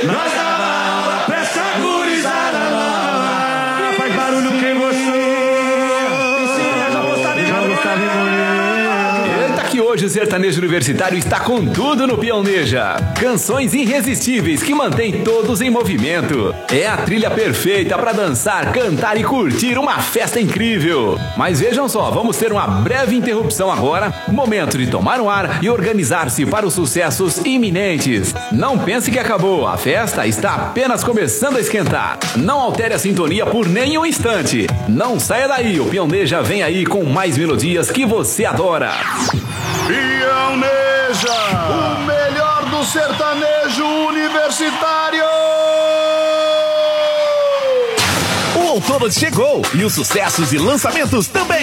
Nós da bala, presta gurizada nova. Faz barulho quem gostou. Ensina João Gustavo e Moreira. Eita que hoje o sertanejo universitário está com tudo no Pioneja. Canções irresistíveis que mantêm todos em movimento. É a trilha perfeita para dançar, cantar e curtir uma festa incrível. Mas vejam só, vamos ter uma breve interrupção agora. Momento de tomar um ar e organizar-se para os sucessos iminentes. Não pense que acabou, a festa está apenas começando a esquentar. Não altere a sintonia por nenhum instante. Não saia daí, o Pioneja vem aí com mais melodias que você adora. Pioneja, o melhor do sertanejo universitário. O outono chegou e os sucessos e lançamentos também.